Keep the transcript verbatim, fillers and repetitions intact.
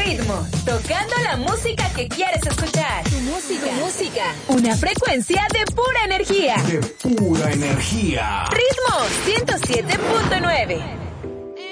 ritmo, tocando la música que quieres escuchar. Tu música. Tu música. Una frecuencia de pura energía. De pura energía. Ritmo ciento siete punto nueve.